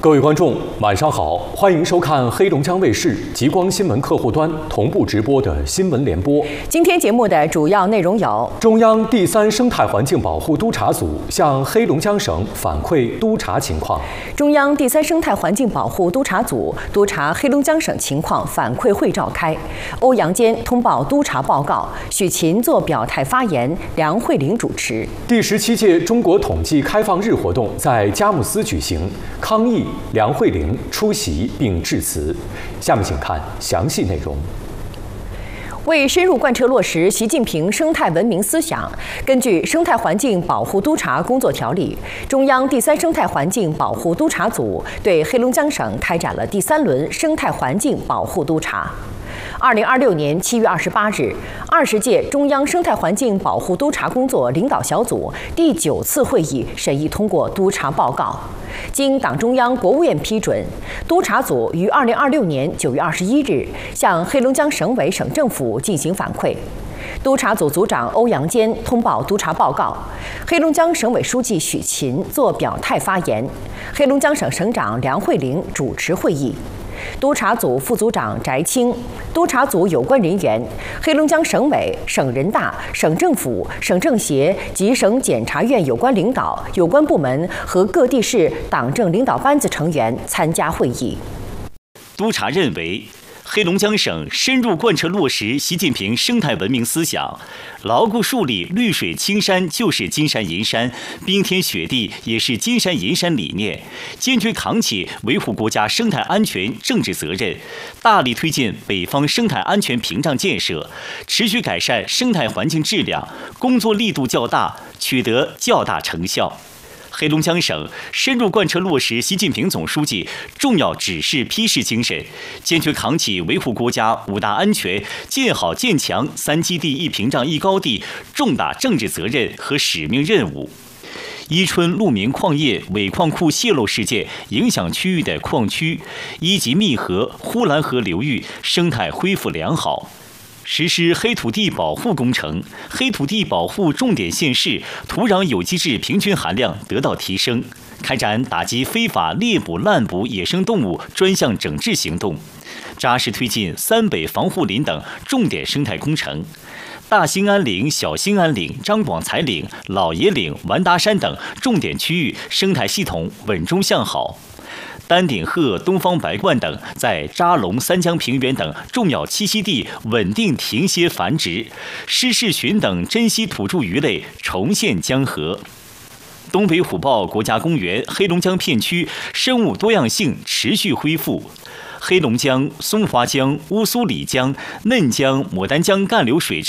各位观众，晚上好，欢迎收看黑龙江卫视极光新闻客户端同步直播的新闻联播。 今天节目的主要内容有： 中央第3生态环境保护督察组向黑龙江省反馈督查情况； 中央第3生态环境保护督察组督查黑龙江省情况反馈会召开，欧阳坚通报督查报告，许勤作表态发言，梁慧玲主持。 第17届中国统计开放日活动在佳木斯举行，康毅、梁慧玲出席并致辞。下面请看详细内容。 为深入贯彻落实习近平生态文明思想，根据《生态环境保护督察工作条例》，中央第3生态环境保护督察组对黑龙江省开展了第3轮生态环境保护督查。2026年7月28日，20届中央生态环境保护督察工作领导小组第9次会议审议通过督查报告。经党中央、国务院批准，督察组于2026年9月21日向黑龙江省委省政府进行反馈。督察组组长欧阳坚通报督查报告，黑龙江省委书记许勤作表态发言，黑龙江省省长梁慧玲主持会议。督察组副组长翟青、督察组有关人员、黑龙江省委、省人大、省政府、省政协及省检察院有关领导、有关部门和各地市党政领导班子成员参加会议。 督察认为，黑龙江省深入贯彻落实习近平生态文明思想，牢固树立绿水青山就是金山银山，冰天雪地也是金山银山理念，坚决扛起维护国家生态安全政治责任，大力推进北方生态安全屏障建设，持续改善生态环境质量，工作力度较大，取得较大成效。黑龙江省深入贯彻落实习近平总书记重要指示批示精神，坚决扛起维护国家5大安全、建好建强3基地1屏障1高地重大政治责任和使命任务。伊春鹿鸣矿业尾矿库泄漏事件影响区域的矿区1级密河、呼兰河流域生态恢复良好。实施黑土地保护工程，黑土地保护重点县市土壤有机质平均含量得到提升，开展打击非法猎捕滥捕野生动物专项整治行动，扎实推进3北防护林等重点生态工程，大兴安岭、小兴安岭、张广才岭、老爷岭、完达山等重点区域生态系统稳中向好。丹顶鹤、东方白鹳等在扎龙、三江平原等重要栖息地稳定停歇繁殖，狮氏鲟等珍稀土著鱼类重现江河。东北虎豹国家公园黑龙江片区生物多样性持续恢复，黑龙江、松花江、乌苏里江、嫩江、牡丹江干流水